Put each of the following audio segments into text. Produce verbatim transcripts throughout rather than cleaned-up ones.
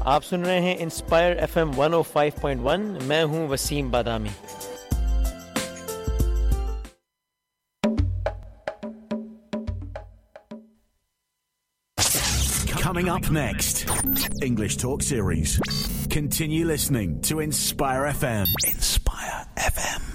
आप सुन रहे हैं inspire FM one oh five point one. मैं हूं वसीम बादामी. Coming up next, English Talk Series. Continue listening to Inspire F M. Inspire F M.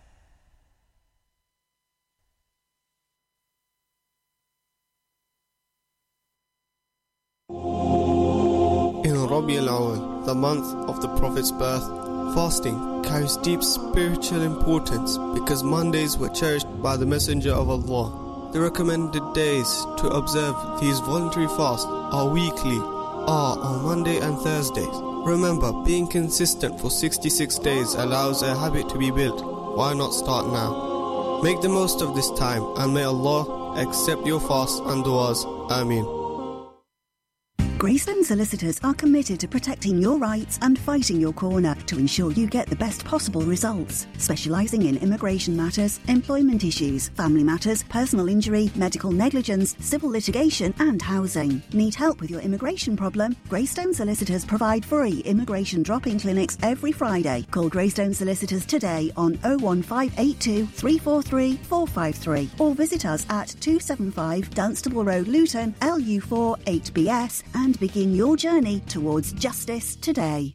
In Rabi al-Awwal, the month of the Prophet's birth, fasting carries deep spiritual importance because Mondays were cherished by the Messenger of Allah. The recommended days to observe these voluntary fasts are weekly, are on Monday and Thursdays. Remember, being consistent for sixty-six days allows a habit to be built. Why not start now? Make the most of this time and may Allah accept your fasts and du'as. Ameen. Greystone Solicitors are committed to protecting your rights and fighting your corner to ensure you get the best possible results. Specialising in immigration matters, employment issues, family matters, personal injury, medical negligence, civil litigation and housing. Need help with your immigration problem? Greystone Solicitors provide free immigration drop-in clinics every Friday. Call Greystone Solicitors today on oh one five eight two, three four three, four five three or visit us at two seventy-five Dunstable Road, Luton, L U four eight B S and begin your journey towards justice today.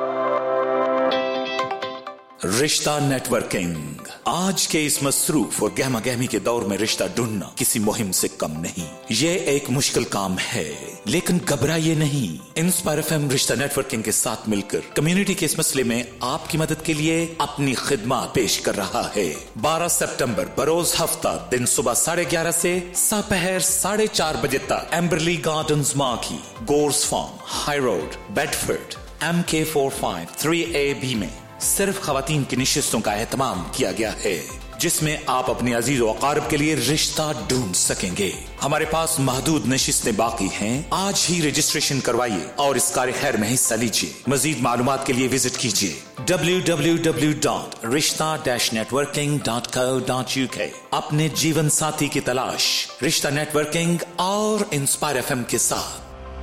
रिश्ता networking. आज के इस मसरूफ और गहमा गहमी के दौर में रिश्ता ढूंढना किसी मुहिम से कम नहीं. ये एक मुश्किल काम है, लेकिन घबराइए नहीं. इंस्पायर एफएम रिश्ता नेटवर्किंग के साथ मिलकर कम्युनिटी के इस मसले में आपकी मदद के लिए अपनी खिदमत पेश कर रहा है. बारह सितंबर बरोज हफ्ता दिन सुबह साढ़े ग्यारह से दोपहर साढ़े चार बजे तक एम्बरली gardens marquee, gorge farm, high road, Bedford, M के four five three A B में सिर्फ खवातीन की निशिस्तों का एहतमाम किया गया है, जिसमें आप अपने अजीज व अकारिब के लिए रिश्ता ढूंढ सकेंगे. हमारे पास महदूद नशिस्तें बाकी हैं. आज ही रजिस्ट्रेशन करवाइए और इस कार्य खैर में हिस्सा लीजिए. मजीद मालूमात के लिए विजिट कीजिए डब्ल्यू डब्ल्यू डब्ल्यू डॉट रिश्ता networking dot co dot U के. अपने जीवन साथी की तलाश रिश्ता नेटवर्किंग और इंस्पायर एफएम के साथ.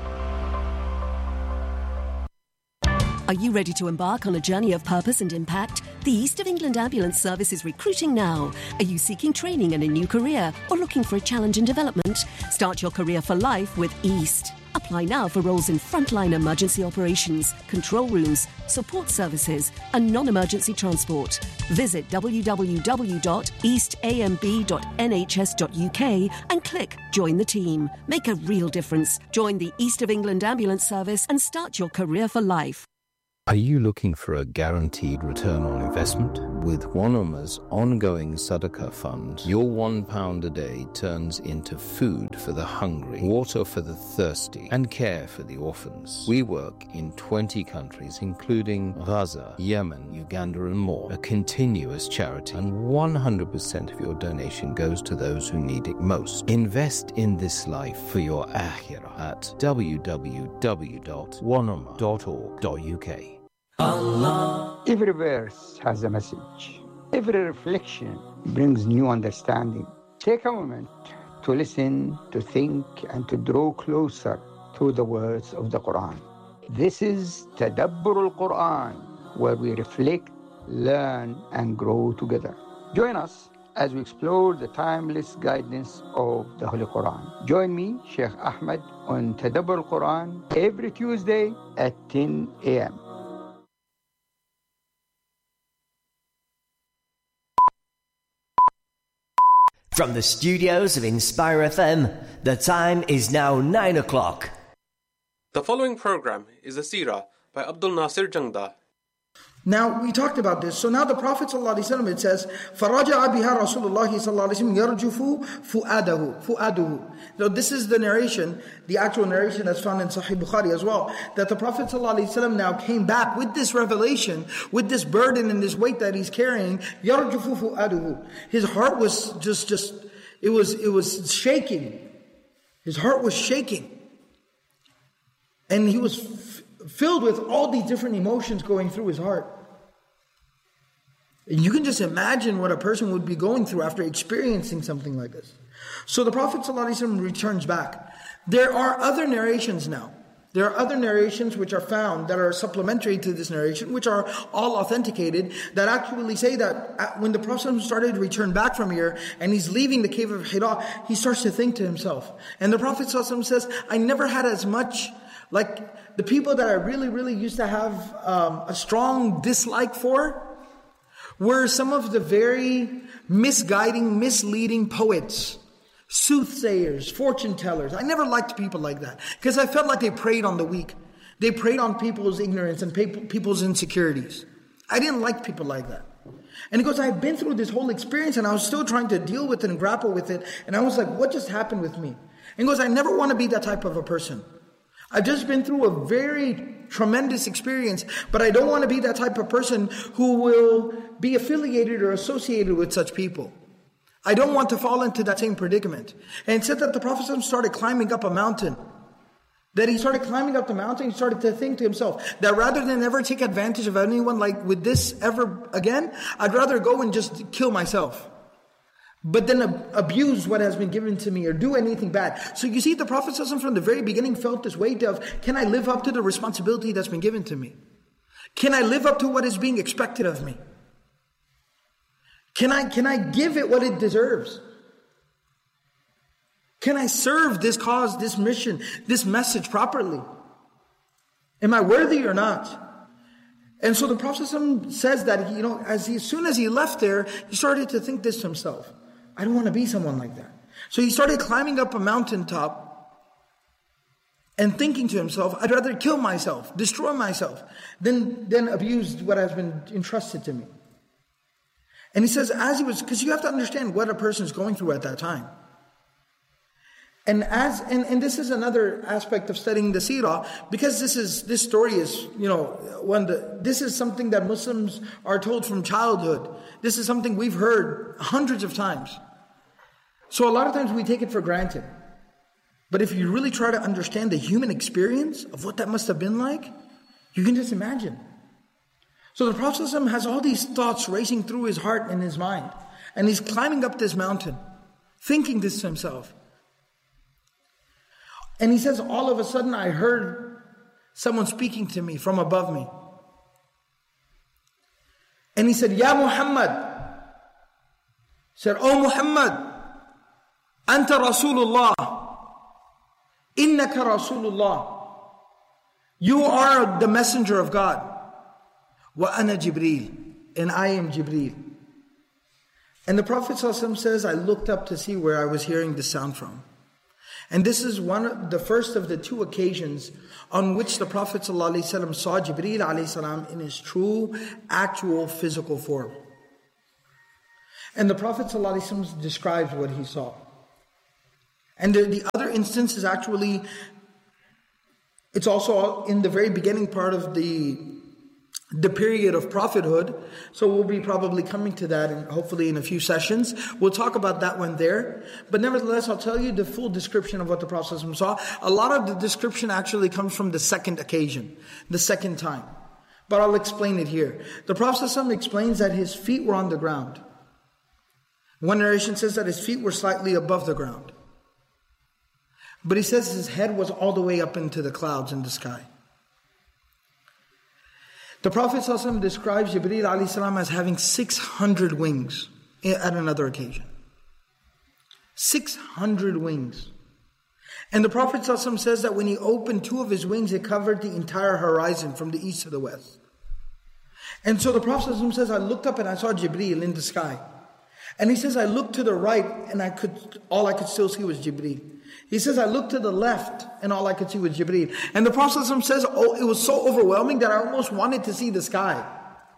Are you ready to embark on a journey of purpose and impact? The East of England Ambulance Service is recruiting now. Are you seeking training in a new career or looking for a challenge in development? Start your career for life with East. Apply now for roles in frontline emergency operations, control rooms, support services and non-emergency transport. Visit w w w dot east a m b dot n h s dot u k and click Join the Team. Make a real difference. Join the East of England Ambulance Service and start your career for life. Are you looking for a guaranteed return on investment? With One Ummah's ongoing Sadaqah Fund, your one pound a day turns into food for the hungry, water for the thirsty, and care for the orphans. We work in twenty countries, including Gaza, Yemen, Uganda, and more. A continuous charity, and one hundred percent of your donation goes to those who need it most. Invest in this life for your akhirah at w w w dot one ummah dot org dot u k. Allah. Every verse has a message. Every reflection brings new understanding. Take a moment to listen, to think, and to draw closer to the words of the Quran. This is Tadabbur al-Quran, where we reflect, learn, and grow together. Join us as we explore the timeless guidance of the Holy Quran. Join me, Sheikh Ahmed, on Tadabbur al-Quran every Tuesday at ten a m From the studios of Inspire F M, the time is now nine o'clock. The following program is a seerah by Abdul Nasir Jangda. Now, we talked about this. So now the Prophet ﷺ, it says, فَرَجَعَ بِهَا رَسُولُ اللَّهِ صَلَّى اللَّهِ عَلَيْهِ وَسَلَّمَ يَرْجُفُ فُؤَادَهُ فُؤَادُهُ. So this is the narration, the actual narration that's found in Sahih Bukhari as well, that the Prophet ﷺ now came back with this revelation, with this burden and this weight that he's carrying. يَرْجُفُ فُؤَادُهُ. His heart was just, just, it was, it was shaking. His heart was shaking. And he was f- filled with all these different emotions going through his heart. And you can just imagine what a person would be going through after experiencing something like this. So the Prophet ﷺ returns back. There are other narrations now There are other narrations which are found that are supplementary to this narration, which are all authenticated, that actually say that when the Prophet started to return back from here and he's leaving the cave of Hira, he starts to think to himself. And the Prophet says, I never had as much, like the people that I really, really used to have um, a strong dislike for were some of the very misguiding, misleading poets, soothsayers, fortune tellers. I never liked people like that because I felt like they preyed on the weak. They preyed on people's ignorance and people's insecurities. I didn't like people like that. And he goes, I've been through this whole experience and I was still trying to deal with it and grapple with it. And I was like, what just happened with me? And he goes, I never want to be that type of a person. I've just been through a very tremendous experience, but I don't want to be that type of person who will be affiliated or associated with such people. I don't want to fall into that same predicament. And it said that the Prophet started climbing up a mountain. That he started climbing up the mountain, he started to think to himself that rather than ever take advantage of anyone like with this ever again, I'd rather go and just kill myself. But then ab- abuse what has been given to me or do anything bad. So you see, the Prophet from the very beginning felt this weight of, can I live up to the responsibility that's been given to me? Can I live up to what is being expected of me? Can I, can I give it what it deserves? Can I serve this cause, this mission, this message properly? Am I worthy or not? And so the Prophet says that, you know, as, he, as soon as he left there, he started to think this to himself. I don't want to be someone like that. So he started climbing up a mountaintop and thinking to himself, I'd rather kill myself, destroy myself, than, than abuse what has been entrusted to me. And he says, as he was, because you have to understand what a person is going through at that time. And as and, and this is another aspect of studying the seerah, because this is this story is, you know, one the, this is something that Muslims are told from childhood. This is something we've heard hundreds of times. So a lot of times we take it for granted. But if you really try to understand the human experience of what that must have been like, you can just imagine. So the Prophet ﷺ has all these thoughts racing through his heart and his mind. And he's climbing up this mountain, thinking this to himself. And he says, all of a sudden I heard someone speaking to me from above me. And he said, Ya Muhammad. He said, Oh Muhammad, Anta Rasulullah. Innaka Rasulullah. You are the messenger of God. Wa ana Jibreel. And I am Jibreel. And the Prophet ﷺ says, I looked up to see where I was hearing the sound from. And this is one of the first of the two occasions on which the Prophet ﷺ saw Jibreel ﷺ in his true, actual, physical form. And the Prophet ﷺ describes what he saw. And the, the other instance is actually, it's also in the very beginning part of the the period of prophethood. So we'll be probably coming to that and hopefully in a few sessions. We'll talk about that one there. But nevertheless, I'll tell you the full description of what the Prophet saw. A lot of the description actually comes from the second occasion, the second time. But I'll explain it here. The Prophet explains that his feet were on the ground. One narration says that his feet were slightly above the ground. But he says his head was all the way up into the clouds in the sky. The Prophet ﷺ describes Jibreel ﷺ as having six hundred wings at another occasion. six hundred wings. And the Prophet ﷺ says that when he opened two of his wings, it covered the entire horizon from the east to the west. And so the Prophet ﷺ says, I looked up and I saw Jibreel in the sky. And he says, I looked to the right and I could, all I could still see was Jibreel. He says, I looked to the left and all I could see was Jibreel. And the Prophet ﷺ says, oh, it was so overwhelming that I almost wanted to see the sky.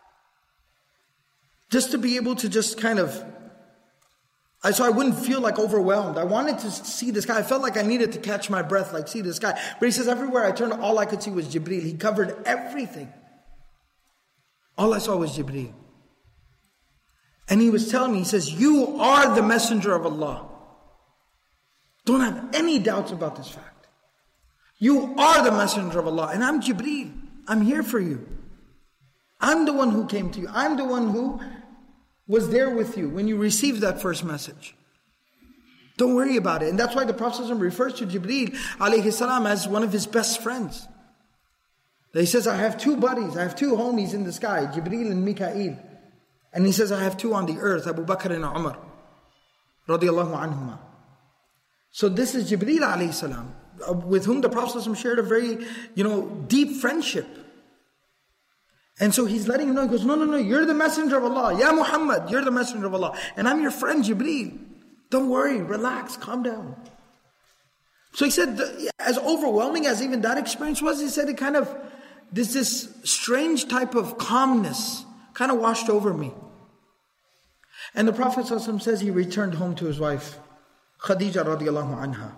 Just to be able to just kind of, I so I wouldn't feel like overwhelmed. I wanted to see the sky. I felt like I needed to catch my breath, like see the sky. But he says, everywhere I turned, all I could see was Jibreel. He covered everything. All I saw was Jibreel. And he was telling me, he says, you are the messenger of Allah. Don't have any doubts about this fact. You are the messenger of Allah. And I'm Jibreel. I'm here for you. I'm the one who came to you. I'm the one who was there with you when you received that first message. Don't worry about it. And that's why the Prophet refers to Jibreel alayhi salam as one of his best friends. He says, I have two buddies, I have two homies in the sky, Jibreel and Mikael. And he says, I have two on the earth, Abu Bakr and Umar, radiyallahu anhuma. So this is Jibreel alayhi salam, with whom the Prophet shared a very, you know, deep friendship. And so he's letting him know, he goes, no, no, no, you're the messenger of Allah. Ya Muhammad, you're the messenger of Allah. And I'm your friend Jibreel. Don't worry, relax, calm down. So he said, as overwhelming as even that experience was, he said it kind of, This this strange type of calmness kind of washed over me. And the Prophet ﷺ says he returned home to his wife, Khadija radiallahu anha.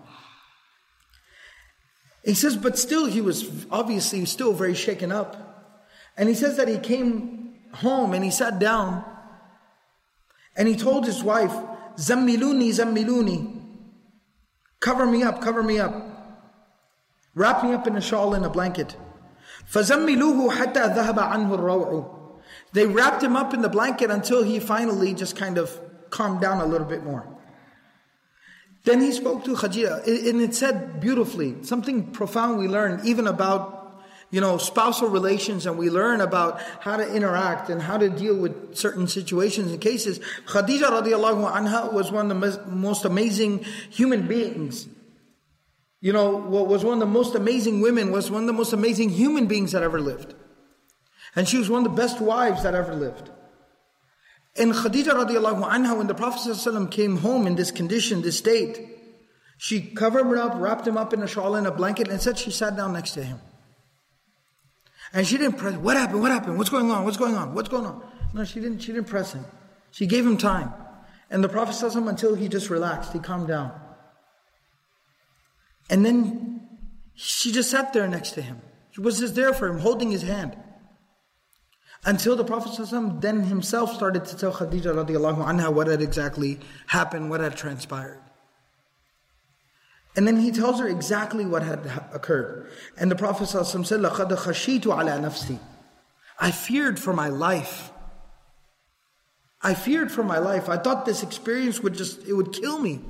He says, but still he was obviously still very shaken up. And he says that he came home and he sat down and he told his wife, Zammiluni, Zammiluni, cover me up, cover me up. Wrap me up in a shawl and a blanket. فَزَمِّلُوهُ حَتَّى ذَهَبَ عَنْهُ الرَّوْعُ. They wrapped him up in the blanket until he finally just kind of calmed down a little bit more. Then he spoke to Khadija, and it said beautifully, something profound we learn even about, you know, spousal relations, and we learn about how to interact and how to deal with certain situations and cases. Khadija radiallahu anha was one of the most amazing human beings. You know, what was one of the most amazing women, was one of the most amazing human beings that ever lived. And she was one of the best wives that ever lived. And Khadija radiallahu anha, when the Prophet ﷺ came home in this condition, this state, she covered him up, wrapped him up in a shawl and a blanket, and said she sat down next to him. And she didn't press, what happened, what happened, what's going on, what's going on, what's going on? No, she didn't, she didn't press him. She gave him time. And the Prophet ﷺ, until he just relaxed, he calmed down. And then she just sat there next to him. She was just there for him, holding his hand. Until the Prophet ﷺ then himself started to tell Khadija radiallahu anha what had exactly happened, what had transpired. And then he tells her exactly what had occurred. And the Prophet ﷺ said, لَقَدْ خَشِيتُ عَلَى نَفْسِي. I feared for my life. I feared for my life. I thought this experience would just, it would kill me.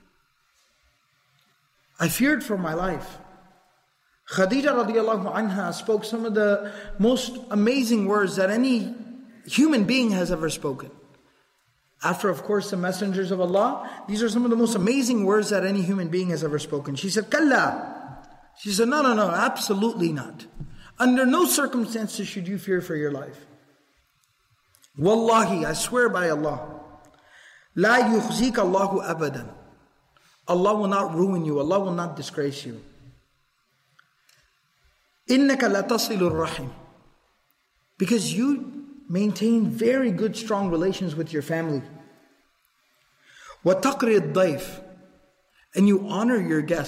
I feared for my life. Khadija radiallahu anha spoke some of the most amazing words that any human being has ever spoken. After, of course, the messengers of Allah, these are some of the most amazing words that any human being has ever spoken. She said, Kalla. She said, no, no, no, absolutely not. Under no circumstances should you fear for your life. Wallahi, I swear by Allah, La yukhzika Allahu abadan. Allah will not ruin you. Allah will not disgrace you. Innaka la tasilur rahim. Because you maintain very good, strong relations with your family. Wa taqri ad-dayf. And you honor your guests.